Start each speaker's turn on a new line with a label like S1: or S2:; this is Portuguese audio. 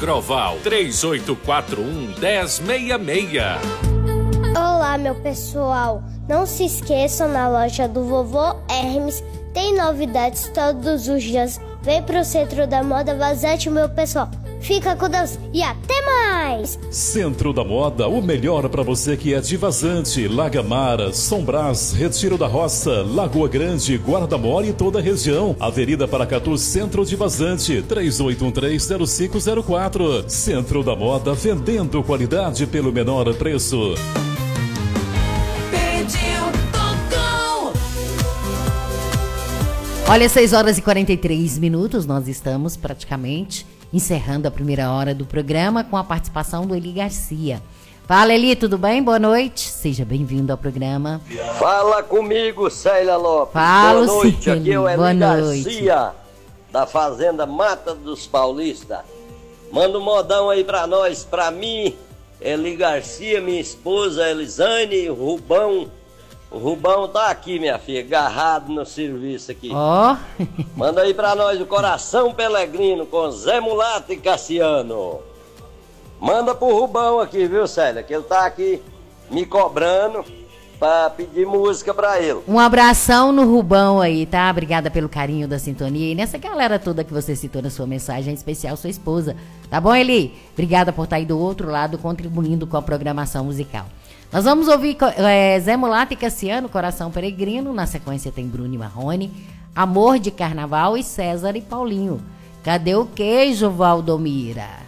S1: Agroval 3841-1066.
S2: Olá, meu pessoal. Não se esqueçam, na loja do Vovô Hermes tem novidades todos os dias. Vem pro Centro da Moda Vazante, meu pessoal. Fica com Deus e até mais!
S3: Centro da Moda, o melhor para você que é de Vazante, Lagamara, São Brás, Retiro da Roça, Lagoa Grande, Guarda-Mora e toda a região. Avenida Paracatu, Centro de Vazante, 3813-0504. Centro da Moda, vendendo qualidade pelo menor preço.
S4: Olha, 6h43, nós estamos praticamente encerrando a primeira hora do programa com a participação do Eli Garcia. Fala, Eli, tudo bem? Boa noite. Seja bem-vindo ao programa.
S5: Fala comigo, Célia Lopes.
S4: Fala,
S5: boa noite,
S4: Eli.
S5: Aqui é o Eli
S4: Boa
S5: Garcia,
S4: noite.
S5: da Fazenda Mata dos Paulistas. Manda um modão aí pra nós, pra mim, Eli Garcia, minha esposa Elisane, o Rubão tá aqui, minha filha, agarrado no serviço aqui.
S4: Ó.
S5: Manda aí pra nós o Coração Pelegrino com Zé Mulato e Cassiano. Manda pro Rubão aqui, viu, Célia? Que ele tá aqui me cobrando pra pedir música pra ele.
S4: Um abração no Rubão aí, tá? Obrigada pelo carinho da sintonia. E nessa galera toda que você citou na sua mensagem, em especial sua esposa. Tá bom, Eli? Obrigada por estar aí do outro lado, contribuindo com a programação musical. Nós vamos ouvir Zé Mulato e Cassiano, Coração Peregrino. Na sequência tem Bruno e Marrone, Amor de Carnaval e César e Paulinho. Cadê o queijo, Valdomira?